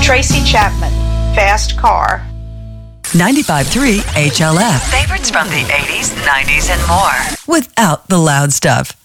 Tracy Chapman, Fast Car. 95.3 HLF. Favorites from the 80s, 90s, and more. Without the loud stuff.